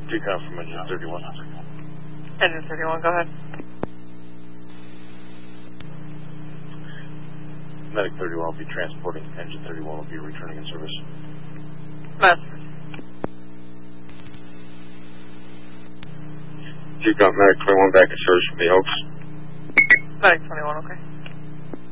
Decom from engine 31. Engine 31, go ahead. Medic 31 will be transporting. Engine 31 will be returning in service. Message. Decom, Medic 21 back in service from the Oaks. Medic 21, okay.